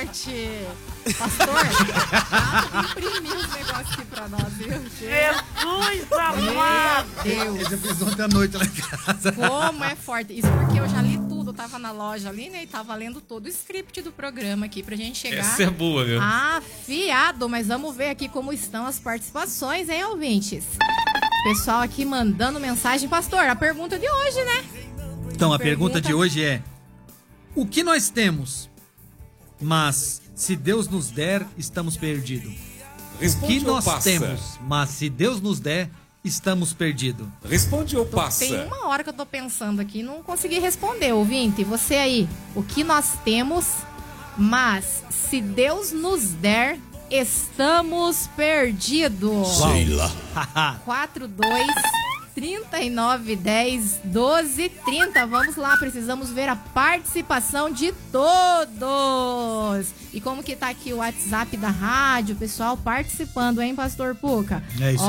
forte. Pastor, imprimiu os negócios aqui pra nós, viu? Jesus amado! Meu Esse Deus. eu fiz ontem à noite lá em casa. Como é forte. Isso porque eu já li tudo. Eu tava na loja ali, né? E tava lendo todo o script do programa aqui pra gente chegar. Essa é boa, viu? Afiado, mas vamos ver aqui como estão as participações, hein, ouvintes? Pessoal aqui mandando mensagem. Pastor, a pergunta de hoje, né? Então, a pergunta de hoje é: o que nós temos, mas se Deus nos der, estamos perdidos? O Responde que ou nós passa? temos, mas se Deus nos der, estamos perdidos? Responde ou passa? Tem uma hora que eu tô pensando aqui e não consegui responder, ouvinte. Você aí, o que nós temos, mas se Deus nos der, estamos perdidos. Sheila. 42-3910-1230. Vamos lá, precisamos ver a participação de todos. E como que tá aqui o WhatsApp da rádio, pessoal participando, hein, Pastor Puca? É isso